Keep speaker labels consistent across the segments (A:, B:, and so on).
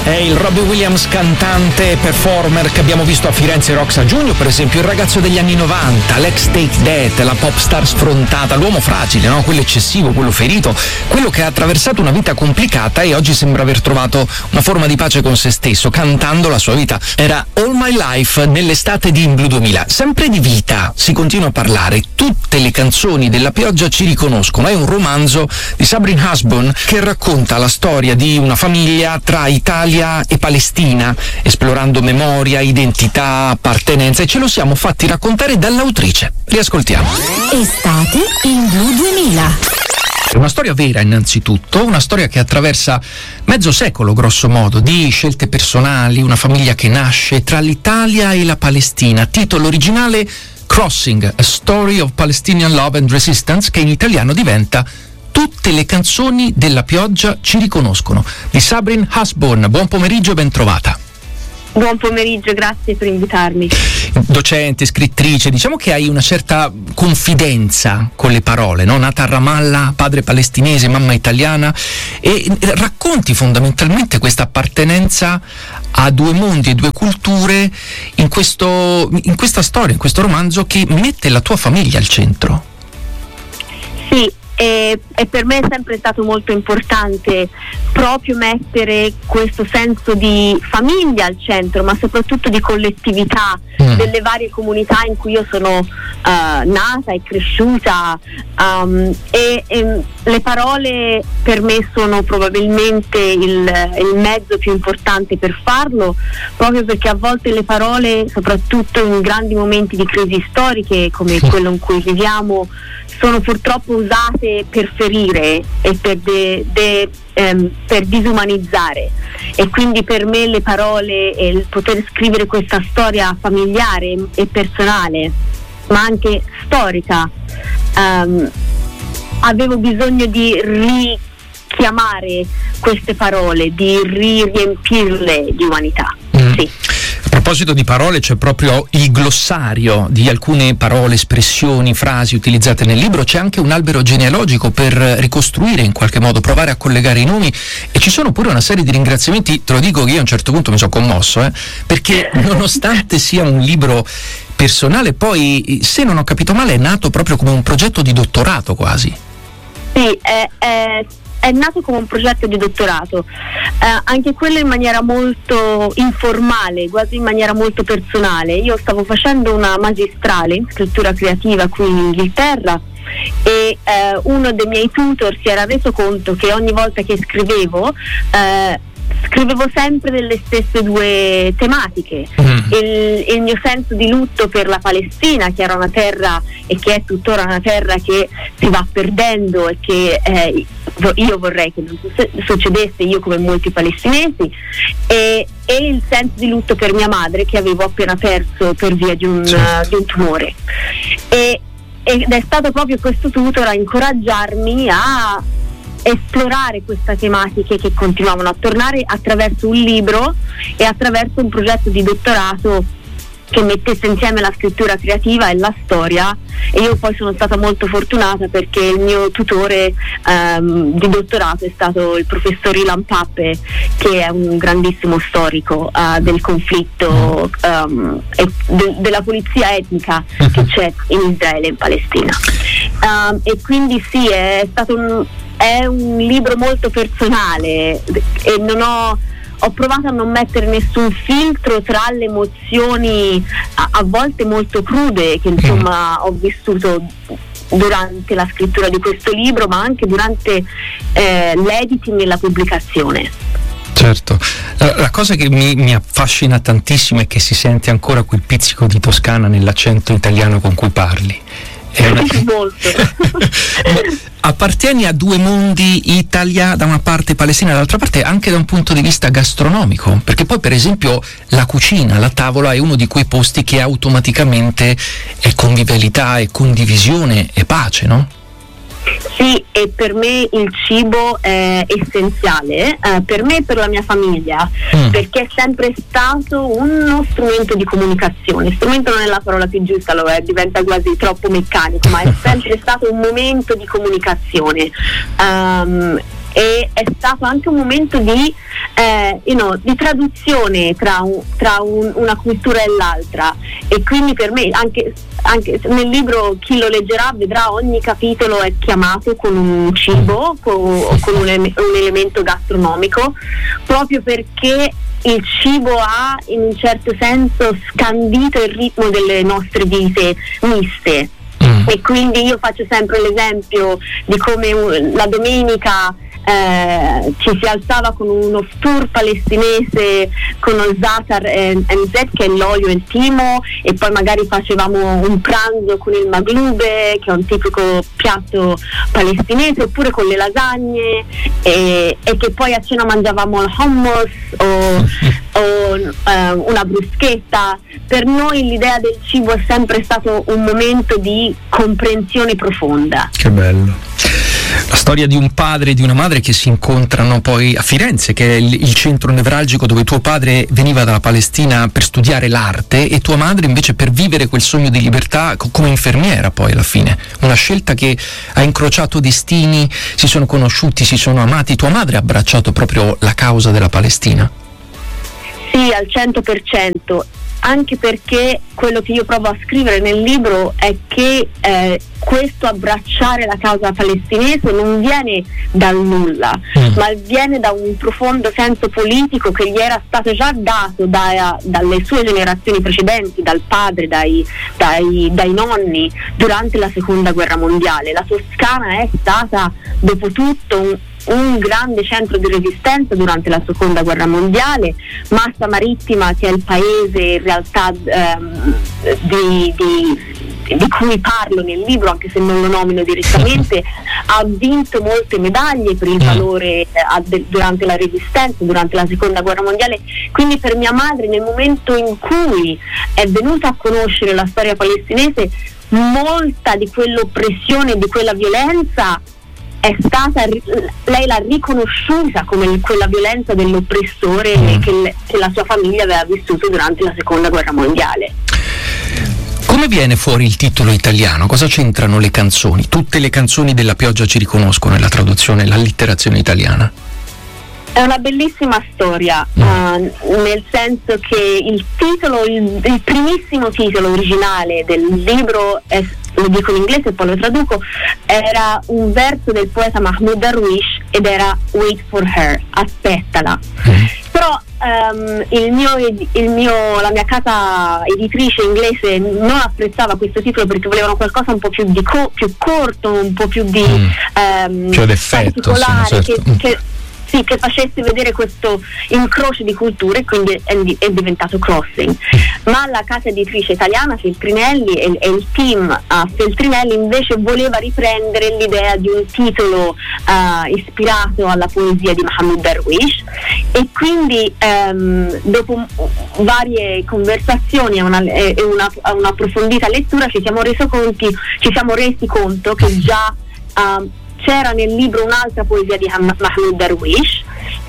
A: È il Robbie Williams, cantante e performer che abbiamo visto a Firenze Rocks a giugno, per esempio, il ragazzo degli anni 90, l'ex Take That, la pop star sfrontata, l'uomo fragile, no? Quello eccessivo, quello ferito, quello che ha attraversato una vita complicata e oggi sembra aver trovato una forma di pace con se stesso, cantando la sua vita. Era All My Life nell'estate di In Blue 2000. Sempre di vita si continua a parlare, tutte le canzoni della pioggia ci riconoscono. È un romanzo di Sabrine Husband che racconta la storia di una famiglia tra Italia e Palestina, esplorando memoria, identità, appartenenza, e ce lo siamo fatti raccontare dall'autrice. Riascoltiamo.
B: Estate in Blue 2000.
A: È una storia vera innanzitutto, una storia che attraversa mezzo secolo grosso modo di scelte personali, una famiglia che nasce tra l'Italia e la Palestina. Titolo originale Crossing, A Story of Palestinian Love and Resistance, che in italiano diventa Tutte le canzoni della pioggia ci riconoscono, di Sabrine Husband. Buon pomeriggio e ben trovata.
C: Buon pomeriggio, grazie per invitarmi.
A: Docente, scrittrice, diciamo che hai una certa confidenza con le parole, no? Nata a Ramallah, padre palestinese, mamma italiana, e racconti fondamentalmente questa appartenenza a due mondi e due culture in questa storia, in questo romanzo che mette la tua famiglia al centro.
C: Sì. E per me è sempre stato molto importante proprio mettere questo senso di famiglia al centro, ma soprattutto di collettività delle varie comunità in cui io sono nata e cresciuta, e le parole per me sono probabilmente il mezzo più importante per farlo, proprio perché a volte le parole, soprattutto in grandi momenti di crisi storiche come quello in cui viviamo, sono purtroppo usate per ferire e per disumanizzare, e quindi per me le parole e il poter scrivere questa storia familiare e personale, ma anche storica, avevo bisogno di richiamare queste parole, di riempirle di umanità. Sì.
A: A proposito di parole, c'è proprio il glossario di alcune parole, espressioni, frasi utilizzate nel libro. C'è anche un albero genealogico per ricostruire, in qualche modo, provare a collegare i nomi, e ci sono pure una serie di ringraziamenti. Te lo dico che io a un certo punto mi sono commosso, perché nonostante sia un libro personale, poi, se non ho capito male, è nato proprio come un progetto di dottorato quasi.
C: Sì, è nato come un progetto di dottorato, anche quello in maniera molto informale, quasi in maniera molto personale. Io stavo facendo una magistrale in scrittura creativa qui in Inghilterra, e uno dei miei tutor si era reso conto che ogni volta che scrivevo sempre delle stesse due tematiche. Il mio senso di lutto per la Palestina, che era una terra e che è tuttora una terra che si va perdendo e che io vorrei che non succedesse, io come molti palestinesi, e il senso di lutto per mia madre, che avevo appena perso per via di un tumore, ed è stato proprio questo tutor a incoraggiarmi a esplorare queste tematiche che continuavano a tornare attraverso un libro e attraverso un progetto di dottorato che mettesse insieme la scrittura creativa e la storia. E io poi sono stata molto fortunata perché il mio tutore di dottorato è stato il professor Ilan Pappe, che è un grandissimo storico del conflitto e della pulizia etnica che c'è in Israele e in Palestina, e quindi sì, è un libro molto personale, e ho provato a non mettere nessun filtro tra le emozioni a volte molto crude che insomma ho vissuto durante la scrittura di questo libro, ma anche durante l'editing e la pubblicazione.
A: Certo, la cosa che mi affascina tantissimo è che si sente ancora quel pizzico di toscana nell'accento italiano con cui parli.
C: Molto.
A: Appartieni a due mondi, Italia da una parte, Palestina dall'altra parte, anche da un punto di vista gastronomico, perché poi per esempio la cucina, la tavola è uno di quei posti che automaticamente è convivialità, è condivisione, è pace, no?
C: Sì, e per me il cibo è essenziale, per me e per la mia famiglia, perché è sempre stato uno strumento di comunicazione. Strumento non è la parola più giusta, diventa quasi troppo meccanico, ma è sempre stato un momento di comunicazione. e è stato anche un momento di traduzione tra una cultura e l'altra, e quindi per me anche nel libro, chi lo leggerà vedrà, ogni capitolo è chiamato con un cibo o con un elemento gastronomico, proprio perché il cibo ha in un certo senso scandito il ritmo delle nostre vite miste. E quindi io faccio sempre l'esempio di come la domenica ci si alzava con uno stur palestinese con lo za'atar MZ, che è l'olio e il timo, e poi magari facevamo un pranzo con il maglube, che è un tipico piatto palestinese, oppure con le lasagne, e che poi a cena mangiavamo il hummus o una bruschetta. Per noi l'idea del cibo è sempre stato un momento di comprensione profonda.
A: Che bello. La storia di un padre e di una madre che si incontrano poi a Firenze, che è il centro nevralgico dove tuo padre veniva dalla Palestina per studiare l'arte e tua madre invece per vivere quel sogno di libertà come infermiera, poi alla fine. Una scelta che ha incrociato destini, si sono conosciuti, si sono amati. Tua madre ha abbracciato proprio la causa della Palestina?
C: Sì, al 100%. Anche perché quello che io provo a scrivere nel libro è che questo abbracciare la causa palestinese non viene dal nulla, ma viene da un profondo senso politico che gli era stato già dato dalle sue generazioni precedenti, dal padre, dai nonni, durante la seconda guerra mondiale. La Toscana è stata dopo tutto un grande centro di resistenza durante la seconda guerra mondiale. Massa Marittima, che è il paese in realtà di cui parlo nel libro, anche se non lo nomino direttamente, ha vinto molte medaglie per il valore durante la resistenza, durante la seconda guerra mondiale. Quindi per mia madre, nel momento in cui è venuta a conoscere la storia palestinese, molta di quell'oppressione, di quella violenza è stata, lei l'ha riconosciuta come quella violenza dell'oppressore che la sua famiglia aveva vissuto durante la seconda guerra mondiale.
A: Come viene fuori il titolo italiano? Cosa c'entrano le canzoni? Tutte le canzoni della pioggia ci riconoscono nella traduzione, l'allitterazione italiana.
C: È una bellissima storia, nel senso che il titolo, il primissimo titolo originale del libro, lo dico in inglese e poi lo traduco, era un verso del poeta Mahmoud Darwish ed era Wait for her, aspettala. Però la mia casa editrice inglese non apprezzava questo titolo perché volevano qualcosa un po' più più corto, un po' più di
A: più ad effetto,
C: particolare,
A: certo.
C: che facesse vedere questo incrocio di culture, quindi è diventato Crossing. Ma la casa editrice italiana Feltrinelli e il team a Feltrinelli invece voleva riprendere l'idea di un titolo ispirato alla poesia di Mahmoud Darwish, e quindi dopo varie conversazioni e un'approfondita lettura ci siamo resi conto che già c'era nel libro un'altra poesia di Mahmoud Darwish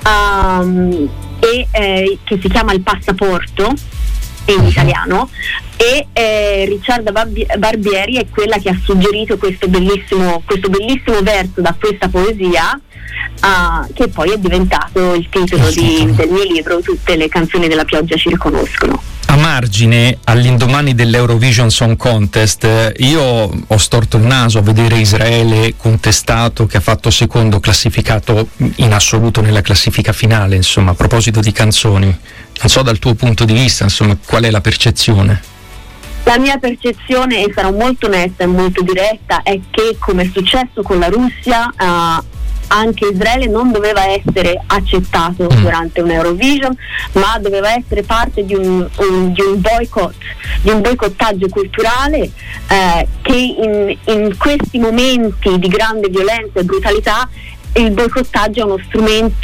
C: che si chiama Il passaporto in italiano, e Ricciarda Barbieri è quella che ha suggerito questo bellissimo verso da questa poesia, che poi è diventato il titolo del mio libro Tutte le canzoni della pioggia ci riconoscono.
A: A margine, all'indomani dell'Eurovision Song Contest, io ho storto il naso a vedere Israele contestato, che ha fatto secondo, classificato in assoluto nella classifica finale. Insomma, a proposito di canzoni, non so dal tuo punto di vista, insomma, qual è la percezione?
C: La mia percezione, e sarò molto onesta e molto diretta, è che, come è successo con la Russia, anche Israele non doveva essere accettato durante un Eurovision, ma doveva essere parte di un boicottaggio culturale, che in questi momenti di grande violenza e brutalità il boicottaggio è uno strumento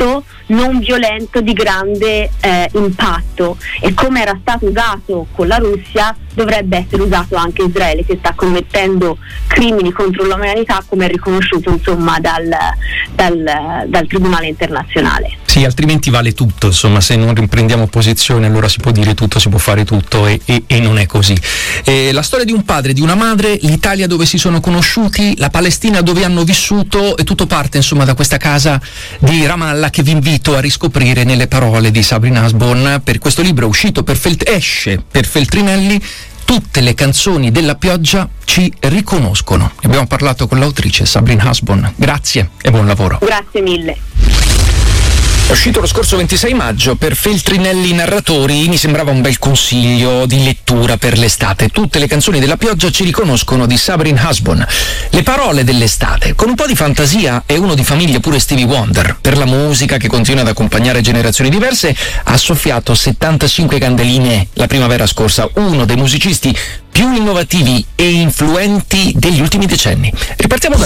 C: non violento di grande impatto, e come era stato usato con la Russia dovrebbe essere usato anche Israele, che sta commettendo crimini contro l'umanità, come è riconosciuto insomma dal Tribunale internazionale.
A: Sì, altrimenti vale tutto, insomma, se non riprendiamo posizione allora si può dire tutto, si può fare tutto, e non è così. La storia di un padre, di una madre, l'Italia dove si sono conosciuti, la Palestina dove hanno vissuto, e tutto parte insomma da questa casa di Ramallah che vi invito a riscoprire nelle parole di Sabrin Hasbon per questo libro uscito esce per Feltrinelli. Tutte le canzoni della pioggia ci riconoscono. Abbiamo parlato con l'autrice Sabrin Hasbon. Grazie e buon lavoro.
C: Grazie mille.
A: È uscito lo scorso 26 maggio per Feltrinelli Narratori, mi sembrava un bel consiglio di lettura per l'estate. Tutte le canzoni della pioggia ci riconoscono, di Sabrin Hasbon. Le parole dell'estate, con un po' di fantasia e uno di famiglia pure Stevie Wonder. Per la musica che continua ad accompagnare generazioni diverse ha soffiato 75 candeline la primavera scorsa, uno dei musicisti più innovativi e influenti degli ultimi decenni. Ripartiamo da